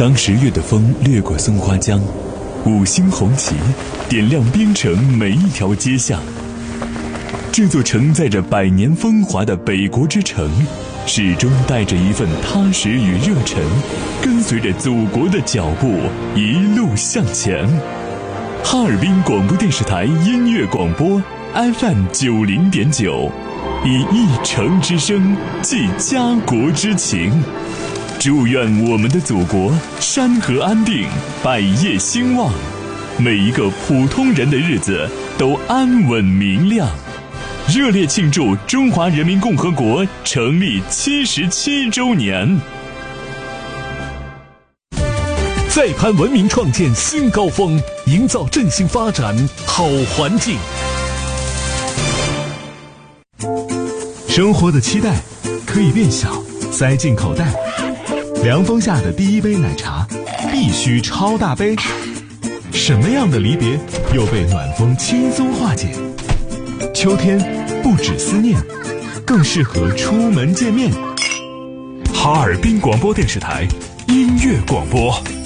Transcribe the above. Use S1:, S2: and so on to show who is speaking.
S1: 当10月的风掠过松花江，五星红旗点亮边城每一条街巷。这座承载着100年风华的北国之城，始终带着一份踏实与热忱，跟随着祖国的脚步一路向前。哈尔滨广播电视台音乐广播 FM 90.9，以一城之声寄家国之情。祝愿我们的祖国山河安定，百业兴旺，每一个普通人的日子都安稳明亮。热烈庆祝中华人民共和国成立77周年！
S2: 在攀文明创建新高峰，营造振兴发展好环境。生活的期待可以变小，塞进口袋。凉风下的第一杯奶茶必须超大杯。什么样的离别又被暖风轻松化解？秋天不止思念，更适合出门见面。哈尔滨广播电视台音乐广播。